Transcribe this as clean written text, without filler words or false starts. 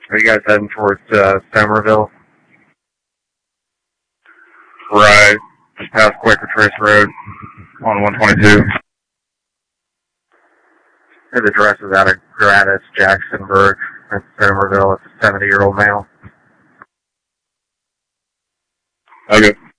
Are you guys heading towards Somerville? Right. Just past Quaker Trace Road on 122. His address is out of Granite, Jacksonburg. That's Somerville. It's a 70-year-old male. Okay.